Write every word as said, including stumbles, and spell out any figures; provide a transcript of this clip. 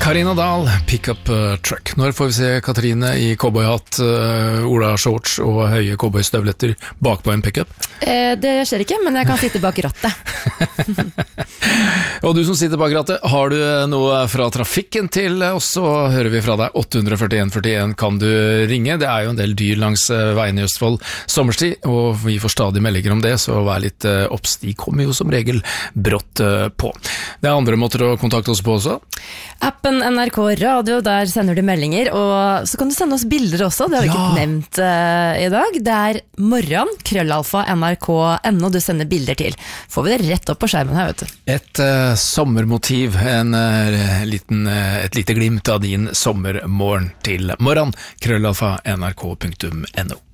Karina Dahl, Pick Up Truck. Når får vi se Katrine i cowboyhatt, uh, Ola shorts og høye cowboystøvletter bak på en pickup? Eh, det skjer ikke, men jeg kan sitte bak rattet. Og du som sitter bak rattet, har du noe fra trafikken til oss, så hører vi fra deg. åtte fire en fire en kan du ringe. Det er jo en del dyr langs veien i Østfold sommerstid, og vi får stadig meldinger om det, så vær litt obs. De kommer jo som regel brått på. Det er andre måter å kontakte oss på også. Appen N R K Radio, der sender du meldinger, og så kan du sende oss bilder også, det har vi Ja. ikke nevnt uh, i dag. Det er morgen, krøllalfa, nrk punkt no, du sender bilder til. Får vi det rett opp på skjermen her, vet du. Et uh, sommermotiv, en, uh, liten, uh, et lite glimt av din sommermorgen til morgen, krøllalfa, nrk punktum no.